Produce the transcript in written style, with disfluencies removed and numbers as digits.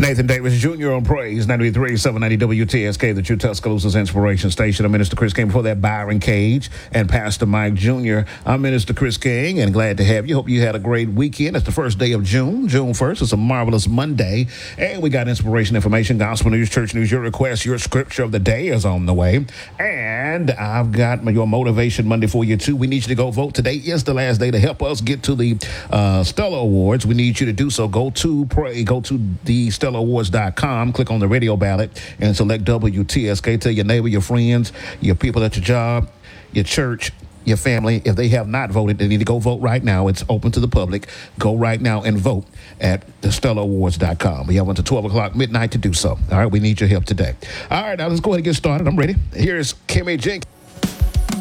Nathan Davis Jr. on Praise 93 790 WTSK, the True Tuscaloosa's inspiration station. I'm Minister Chris King. Before that, Byron Cage and Pastor Mike Jr. I'm Minister Chris King, and glad to have you. Hope you had a great weekend. It's the first day of June 1st. It's a marvelous Monday, and we got inspiration, information, gospel news, church news. Your request, your scripture of the day is on the way, and I've got your motivation Monday for you too. We need you to go vote. Today is the last day to help us get to the Stellar Awards. We need you to do so. Go to the StellarAwards.com, click on the radio ballot, and select WTSK. Tell your neighbor, your friends, your people at your job, your church, your family, if they have not voted, they need to go vote right now. It's open to the public. Go right now and vote at the StellarAwards.com. We have until 12 o'clock midnight to do so. All right, we need your help today. All right, now let's go ahead and get started. I'm ready. Here's Kimmy Jenkins.